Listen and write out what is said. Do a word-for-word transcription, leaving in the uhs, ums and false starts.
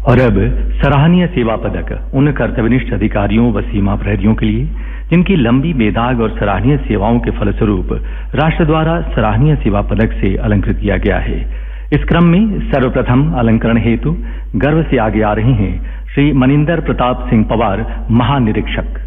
और अब सराहनीय सेवा पदक उन कर्तव्यनिष्ठ अधिकारियों व सीमा प्रहरियों के लिए जिनकी लंबी बेदाग और सराहनीय सेवाओं के फलस्वरूप राष्ट्र द्वारा सराहनीय सेवा पदक से अलंकृत किया गया है। इस क्रम में सर्वप्रथम अलंकरण हेतु गर्व से आगे आ रहे हैं श्री मनिंदर प्रताप सिंह पवार, महानिरीक्षक।